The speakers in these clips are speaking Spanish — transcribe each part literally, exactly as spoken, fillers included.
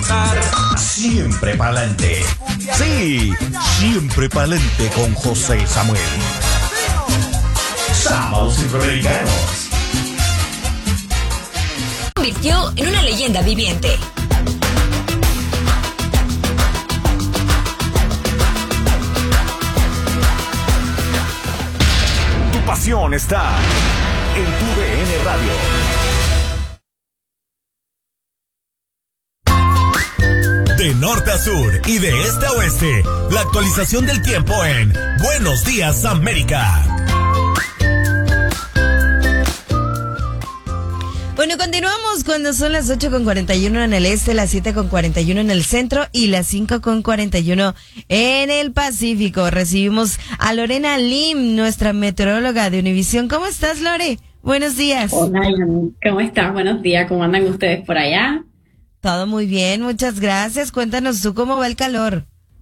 gozar. Siempre pa'lante. Sí, siempre pa'lante con José Samuel. Sábados Centroamericanos. Convirtió en una leyenda viviente. Tu pasión está en tu D N Radio. De norte a sur y de este a oeste, la actualización del tiempo en Buenos Días América. Bueno, continuamos cuando son las ocho con cuarenta y uno en el este, las siete con cuarenta y uno en el centro y las cinco con cuarenta y uno en el Pacífico. Recibimos a Lorena Lim, nuestra meteoróloga de Univisión. ¿Cómo estás, Lore? Buenos días. Hola, ¿cómo estás? Buenos días. ¿Cómo andan ustedes por allá? Todo muy bien, muchas gracias. Cuéntanos tú cómo va el calor.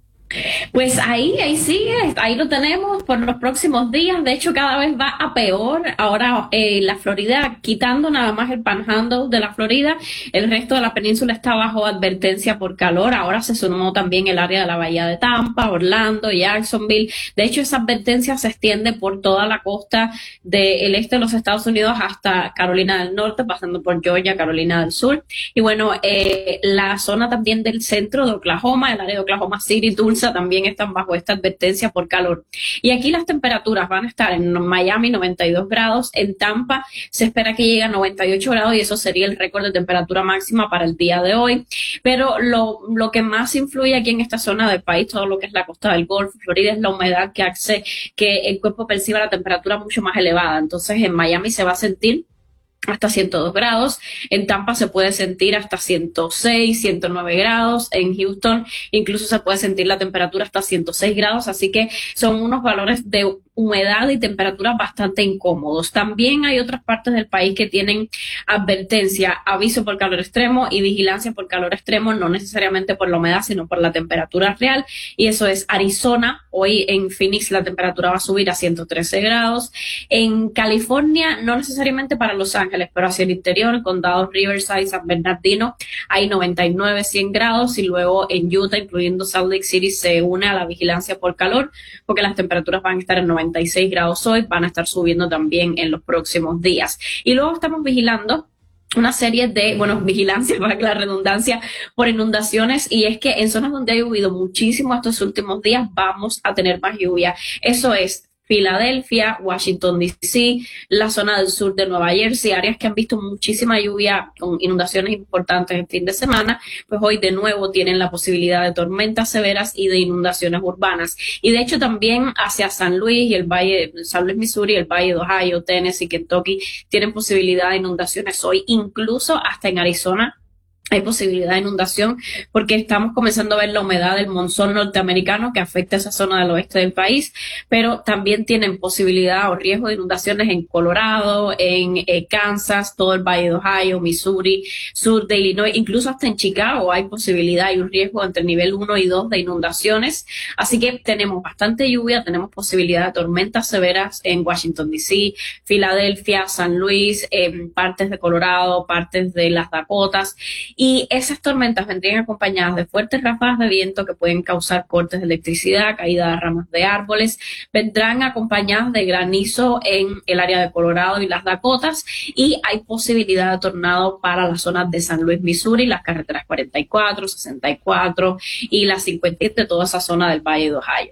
Pues ahí, ahí sigue, ahí lo tenemos por los próximos días. De hecho, cada vez va a peor. Ahora, eh, la Florida, quitando nada más el Panhandle de la Florida, el resto de la península está bajo advertencia por calor. Ahora se sumó también el área de la Bahía de Tampa, Orlando, Jacksonville. De hecho, esa advertencia se extiende por toda la costa del este de los Estados Unidos hasta Carolina del Norte, pasando por Georgia, Carolina del Sur. Y bueno, eh, la zona también del centro de Oklahoma, el área de Oklahoma City, Tulsa, también están bajo esta advertencia por calor. Y aquí las temperaturas van a estar en Miami noventa y dos grados, en Tampa se espera que llegue a noventa y ocho grados y eso sería el récord de temperatura máxima para el día de hoy. Pero lo, lo que más influye aquí en esta zona del país, todo lo que es la costa del Golfo, Florida, es la humedad que hace que el cuerpo perciba la temperatura mucho más elevada. Entonces en Miami se va a sentir hasta ciento dos grados, en Tampa se puede sentir hasta ciento seis, ciento nueve grados, en Houston incluso se puede sentir la temperatura hasta ciento seis grados, así que son unos valores de humedad y temperatura bastante incómodos. También hay otras partes del país que tienen advertencia, aviso por calor extremo y vigilancia por calor extremo, no necesariamente por la humedad, sino por la temperatura real, y eso es Arizona. Hoy en Phoenix la temperatura va a subir a ciento trece grados. En California, no necesariamente para Los Ángeles, pero hacia el interior, el condado Riverside, San Bernardino, hay noventa y nueve, cien grados, y luego en Utah, incluyendo Salt Lake City, se une a la vigilancia por calor, porque las temperaturas van a estar en noventa y seis grados hoy, van a estar subiendo también en los próximos días. Y luego estamos vigilando una serie de, bueno, vigilancia, para la redundancia, por inundaciones, y es que en zonas donde ha llovido muchísimo estos últimos días vamos a tener más lluvia. Eso es Filadelfia, Washington D C, la zona del sur de Nueva Jersey, áreas que han visto muchísima lluvia con inundaciones importantes el fin de semana, pues hoy de nuevo tienen la posibilidad de tormentas severas y de inundaciones urbanas. Y de hecho también hacia San Luis y el Valle, San Luis, Missouri, el Valle de Ohio, Tennessee, Kentucky, tienen posibilidad de inundaciones hoy, incluso hasta en Arizona hay posibilidad de inundación porque estamos comenzando a ver la humedad del monzón norteamericano que afecta esa zona del oeste del país, pero también tienen posibilidad o riesgo de inundaciones en Colorado, en eh, Kansas, todo el Valle de Ohio, Missouri, sur de Illinois, incluso hasta en Chicago hay posibilidad y un riesgo entre nivel uno y dos de inundaciones. Así que tenemos bastante lluvia, tenemos posibilidad de tormentas severas en Washington D C, Filadelfia, San Luis, en partes de Colorado, partes de las Dakotas. Y esas tormentas vendrían acompañadas de fuertes ráfagas de viento que pueden causar cortes de electricidad, caída de ramas de árboles. Vendrán acompañadas de granizo en el área de Colorado y las Dakotas. Y hay posibilidad de tornado para las zonas de San Luis, Missouri, las carreteras cuarenta y cuatro, sesenta y cuatro y las cincuenta y siete, toda esa zona del Valle de Ohio.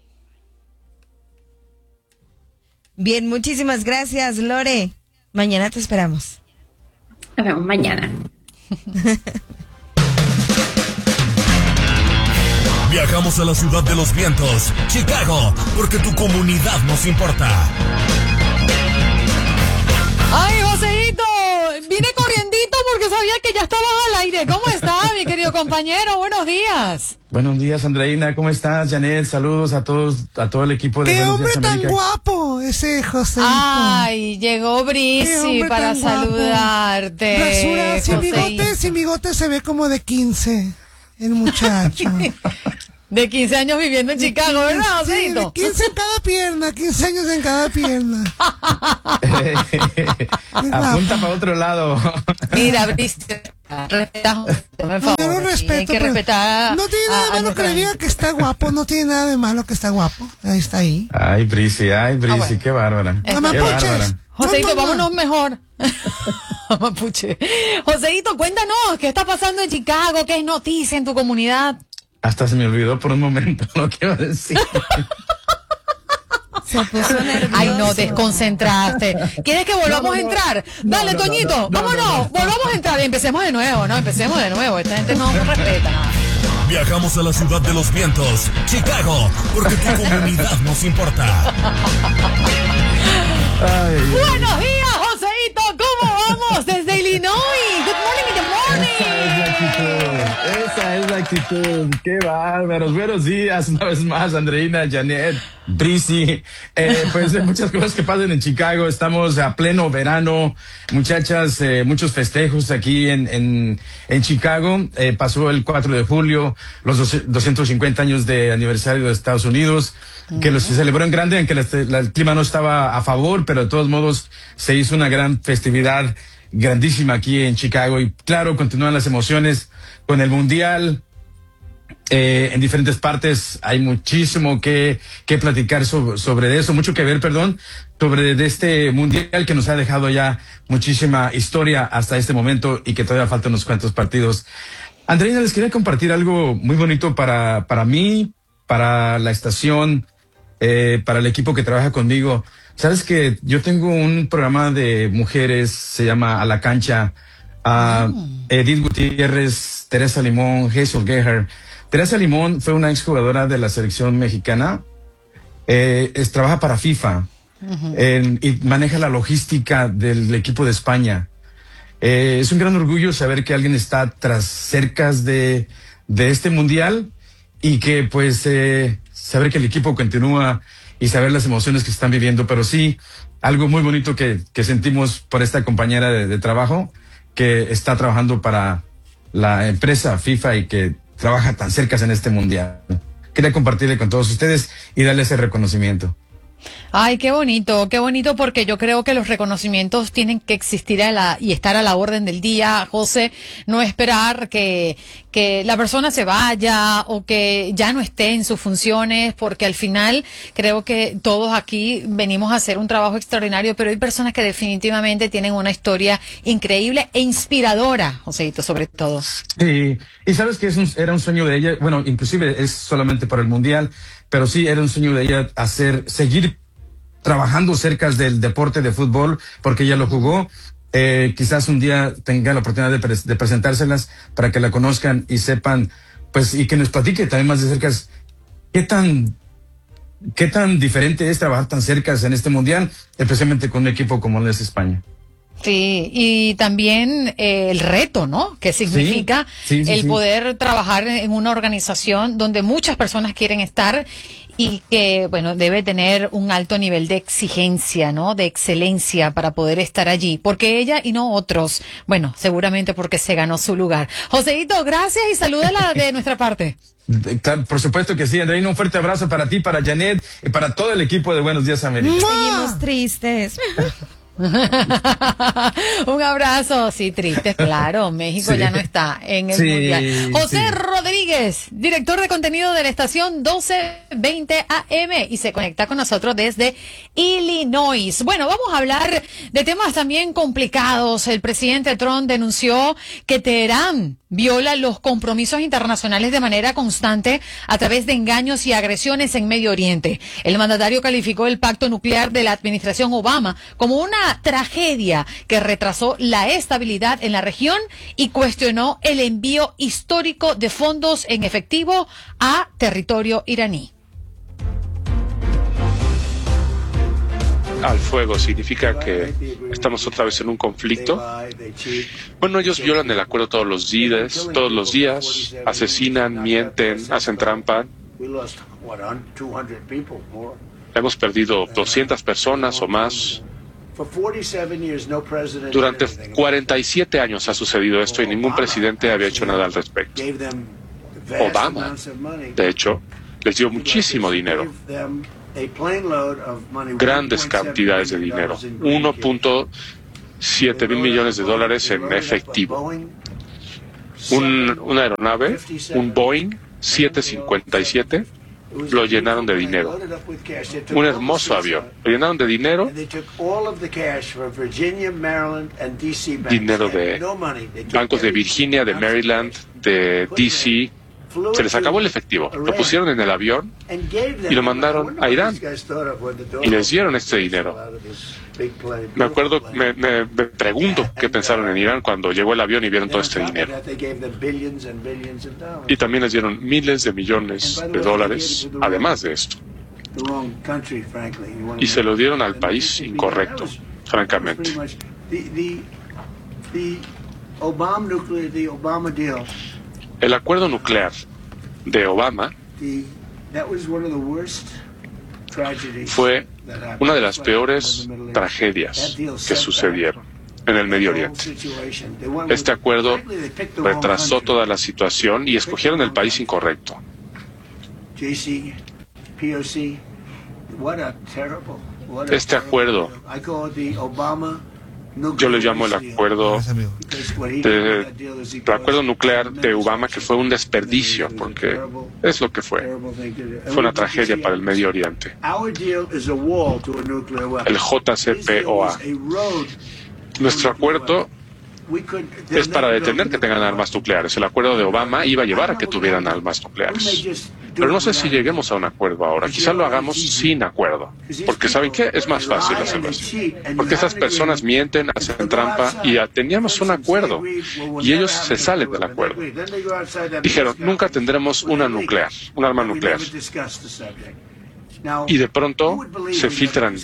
Bien, muchísimas gracias, Lore. Mañana te esperamos. Nos vemos mañana. Viajamos a la ciudad de los vientos, Chicago, porque tu comunidad nos importa. ¡Ay, Joseito! Vine corriendito porque sabía que ya estabas al aire. ¿Cómo estás, mi querido compañero? Buenos días. Buenos días, Andreina. ¿Cómo estás, Janet? Saludos a todos, a todo el equipo de ¡Qué Buenos hombre Días, tan América. guapo ese Joseito! Ay, llegó Brisi para Qué hombre tan saludarte. Rasura, sin Joseito. bigote, sin bigote se ve como de quince, el muchacho. de quince años viviendo en Chicago, ¿verdad, Sí, de Joséito? quince en cada pierna, quince años en cada pierna. Apunta para otro lado. Mira, Brice, respeta, por favor. Yo lo respeto, Hay que pero respetar. no tiene nada a- de a malo que nuestra le diga gente. que está guapo, no tiene nada de malo que está guapo. Ahí está ahí. Ay, Brisi, ay, Brisi, Ah, bueno. qué bárbara. Eh, Qué Mapuches. bárbara. Joséito, No, no, no. vámonos mejor. Mapuche. Joséito, cuéntanos, ¿qué está pasando en Chicago? ¿Qué es noticia en tu comunidad? Hasta se me olvidó por un momento lo que iba a decir. Se puso nervioso. Ay, no, desconcentraste. ¿Quieres que volvamos No, no, a no. entrar? No, Dale, no, no, Toñito, no, no, vámonos, no, no. volvamos a entrar y empecemos de nuevo, ¿no? Empecemos de nuevo. Esta gente no respeta nada. Viajamos a la ciudad de los vientos, Chicago, porque tu comunidad nos importa. Ay, Buenos días, Joséito, ¿cómo vamos? Desde Illinois. Good morning in the esa es la actitud. Esa es la actitud. Qué bárbaros. Buenos días una vez más, Andreina, Janet, Brisi. Eh, pues hay muchas cosas que pasan en Chicago. Estamos a pleno verano. Muchachas, eh, muchos festejos aquí en, en, en Chicago. Eh, pasó el cuatro de julio, los doscientos cincuenta años de aniversario de Estados Unidos, que los se celebró en grande, aunque la- la- el clima no estaba a favor, pero de todos modos se hizo una gran festividad grandísima aquí en Chicago. Y claro, continúan las emociones con el Mundial. Eh, en diferentes partes hay muchísimo que, que platicar sobre, sobre eso, mucho que ver, perdón, sobre de este Mundial que nos ha dejado ya muchísima historia hasta este momento y que todavía faltan unos cuantos partidos. Andreina, les quería compartir algo muy bonito para, para mí, para la estación, eh, para el equipo que trabaja conmigo. Sabes que yo tengo un programa de mujeres, se llama A la Cancha. a Edith Gutiérrez, Teresa Limón, Hazel Geher. Teresa Limón fue una exjugadora de la selección mexicana. Eh, es, trabaja para FIFA en- y maneja la logística del equipo de España. Eh, es un gran orgullo saber que alguien está tras cercas de, de este mundial y que pues eh, saber que el equipo continúa y saber las emociones que están viviendo, pero sí, algo muy bonito que, que sentimos por esta compañera de, de trabajo que está trabajando para la empresa FIFA y que trabaja tan cerca en este mundial. Quería compartirle con todos ustedes y darle ese reconocimiento. Ay, qué bonito, qué bonito, porque yo creo que los reconocimientos tienen que existir a la, y estar a la orden del día, José, no esperar que, que la persona se vaya o que ya no esté en sus funciones, porque al final creo que todos aquí venimos a hacer un trabajo extraordinario, pero hay personas que definitivamente tienen una historia increíble e inspiradora, Joséito, sobre todo. Sí, y sabes que es un, era un sueño de ella, bueno, inclusive es solamente para el mundial, pero sí era un sueño de ella hacer, seguir trabajando cerca del deporte de fútbol, porque ella lo jugó. Eh, quizás un día tenga la oportunidad de, pre- de presentárselas para que la conozcan y sepan, pues, y que nos platique también más de cerca qué tan, qué tan diferente es trabajar tan cerca en este mundial, especialmente con un equipo como el de España. Sí, y también eh, el reto, ¿no? Que significa Sí, sí, sí, el sí. poder trabajar en una organización donde muchas personas quieren estar y que, bueno, debe tener un alto nivel de exigencia, ¿no? De excelencia para poder estar allí. Porque ella y no otros. Bueno, seguramente porque se ganó su lugar. Joséito, gracias y salúdala de nuestra parte. De- claro, por supuesto que sí, Andreina, un fuerte abrazo para ti, para Janet y para todo el equipo de Buenos Días América. Seguimos tristes. Un abrazo, sí, triste, claro, México Sí. ya no está en el Sí, mundial. José sí. Rodríguez, director de contenido de la estación doce veinte A M y se conecta con nosotros desde Illinois. Bueno, vamos a hablar de temas también complicados. El presidente Trump denunció que Teherán viola los compromisos internacionales de manera constante a través de engaños y agresiones en Medio Oriente. El mandatario calificó el pacto nuclear de la administración Obama como una tragedia que retrasó la estabilidad en la región y cuestionó el envío histórico de fondos en efectivo a territorio iraní. Al fuego significa que estamos otra vez en un conflicto. Bueno, ellos violan el acuerdo todos los días, todos los días, asesinan, mienten, hacen trampa. Hemos perdido doscientas personas o más. Durante cuarenta y siete años ha sucedido esto y ningún presidente había hecho nada al respecto. Obama, de hecho, les dio muchísimo dinero, grandes cantidades de dinero, uno punto siete mil millones de dólares en efectivo. Un, una aeronave, un Boeing siete cincuenta y siete, lo llenaron de dinero. Un hermoso avión. Lo llenaron de dinero, dinero de bancos de Virginia, de Maryland, de D C. Se les acabó el efectivo. Lo pusieron en el avión y lo mandaron a Irán. Y les dieron este dinero. Me acuerdo, me, me, me pregunto qué pensaron en Irán cuando llegó el avión y vieron todo este dinero. Y también les dieron miles de millones de dólares, además de esto. Y se lo dieron al país incorrecto, francamente. El acuerdo nuclear de Obama fue una de las peores tragedias que sucedieron en el Medio Oriente. Este acuerdo retrasó toda la situación y escogieron el país incorrecto. Este acuerdo, yo le llamo el acuerdo de, el acuerdo nuclear de Obama, que fue un desperdicio, porque es lo que fue. Fue una tragedia para el Medio Oriente. El J C P O A. Nuestro acuerdo es para detener que tengan armas nucleares. El acuerdo de Obama iba a llevar a que tuvieran armas nucleares. Pero no sé si lleguemos a un acuerdo ahora. Quizá lo hagamos sin acuerdo. Porque ¿saben qué? Es más fácil hacerlo así. Porque estas personas mienten, hacen trampa, y ya teníamos un acuerdo. Y ellos se salen del acuerdo. Dijeron, nunca tendremos una nuclear, un arma nuclear. Y de pronto se filtran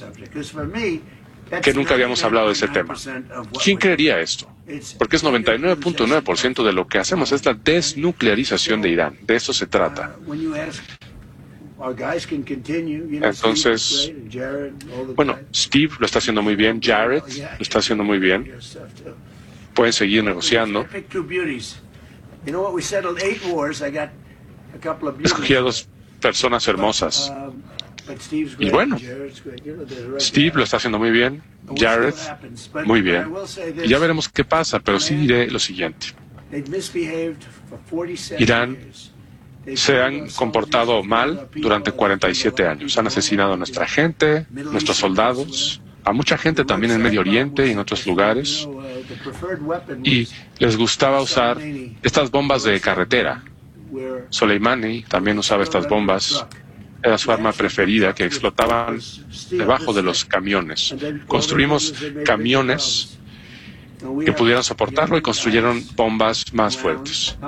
que nunca habíamos hablado de ese tema. ¿Quién creería esto? Porque es noventa y nueve punto nueve por ciento de lo que hacemos, es la desnuclearización de Irán. De eso se trata. Entonces, bueno, Steve lo está haciendo muy bien, Jared lo está haciendo muy bien. Pueden seguir negociando. Escogí a dos personas hermosas. Y bueno, Steve lo está haciendo muy bien, Jared muy bien. Y ya veremos qué pasa, pero sí diré lo siguiente. Irán se han comportado mal durante cuarenta y siete años. Han asesinado a nuestra gente, nuestros soldados, a mucha gente también en Medio Oriente y en otros lugares. Y les gustaba usar estas bombas de carretera. Soleimani también usaba estas bombas. Era su arma preferida, que explotaban debajo de los camiones. Construimos camiones que pudieran soportarlo y construyeron bombas más fuertes.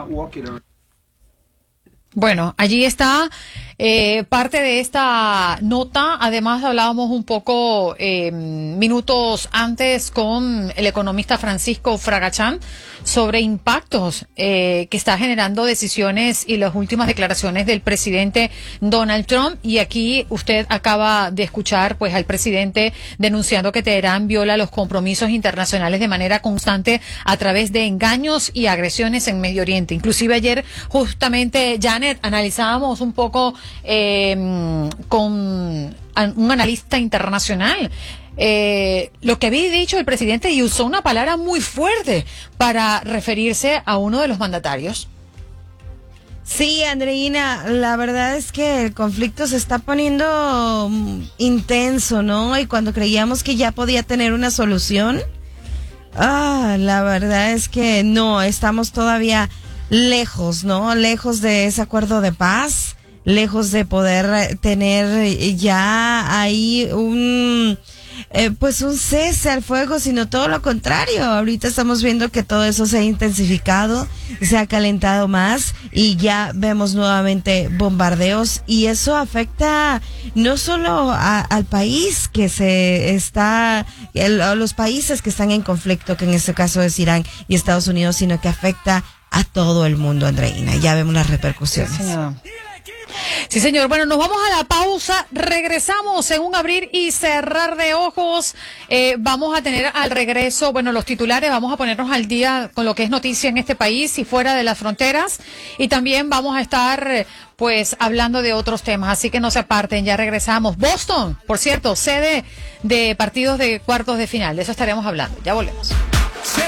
Bueno, allí está eh, parte de esta nota. Además, hablábamos un poco eh, minutos antes con el economista Francisco Fragachán sobre impactos eh, que está generando decisiones y las últimas declaraciones del presidente Donald Trump. Y aquí usted acaba de escuchar pues al presidente denunciando que Teherán viola los compromisos internacionales de manera constante a través de engaños y agresiones en Medio Oriente. Inclusive ayer justamente, Janet, analizábamos un poco eh, con un analista internacional Eh, lo que había dicho el presidente, y usó una palabra muy fuerte para referirse a uno de los mandatarios. Sí, Andreina, la verdad es que el conflicto se está poniendo intenso, ¿no? Y cuando creíamos que ya podía tener una solución, ah, la verdad es que no, estamos todavía lejos, ¿no? Lejos de ese acuerdo de paz, lejos de poder tener ya ahí un... Eh, pues un cese al fuego, sino todo lo contrario. Ahorita estamos viendo que todo eso se ha intensificado, se ha calentado más y ya vemos nuevamente bombardeos, y eso afecta no solo a, al país que se está, el, a los países que están en conflicto, que en este caso es Irán y Estados Unidos, sino que afecta a todo el mundo, Andreina. Ya vemos las repercusiones. Sí, Sí, señor. Bueno, nos vamos a la pausa. Regresamos en un abrir y cerrar de ojos. Eh, vamos a tener al regreso, bueno, los titulares. Vamos a ponernos al día con lo que es noticia en este país y fuera de las fronteras. Y también vamos a estar, pues, hablando de otros temas. Así que no se aparten. Ya regresamos. Boston, por cierto, sede de partidos de cuartos de final. De eso estaremos hablando. Ya volvemos.